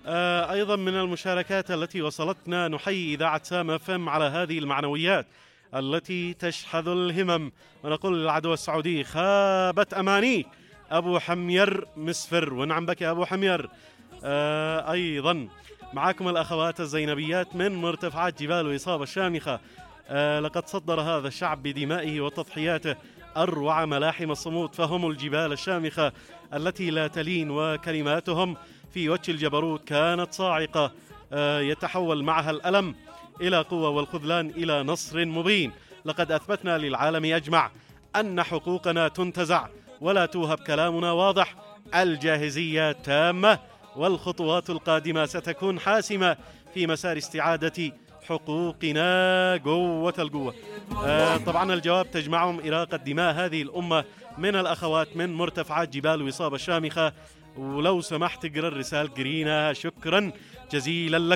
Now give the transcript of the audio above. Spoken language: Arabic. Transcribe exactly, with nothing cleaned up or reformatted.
آه، أيضا من المشاركات التي وصلتنا، نحيي إذاعة سام اف ام على هذه المعنويات التي تشحذ الهمم، ونقول للعدو السعودي خابت أمانيك أبو حمير مسفر، ونعم بك يا أبو حمير. آه، أيضا معكم الأخوات الزينبيات من مرتفعات جبال وإصابة الشامخة. آه، لقد صدر هذا الشعب بدمائه وتضحياته أروع ملاحم الصمود، فهم الجبال الشامخة التي لا تلين، وكلماتهم في وجه الجبروت كانت صاعقة، آه، يتحول معها الألم إلى قوة والخذلان إلى نصر مبين. لقد أثبتنا للعالم أجمع أن حقوقنا تنتزع ولا توهب، كلامنا واضح، الجاهزية تامة، والخطوات القادمة ستكون حاسمة في مسار استعادة حقوقنا قوة القوة. آه طبعا الجواب تجمعهم إراقة دماء هذه الأمة من الأخوات من مرتفعات جبال وإصابة الشامخة. ولو سمحت اقرأ الرسالة قرينا، شكرا جزيلا لك.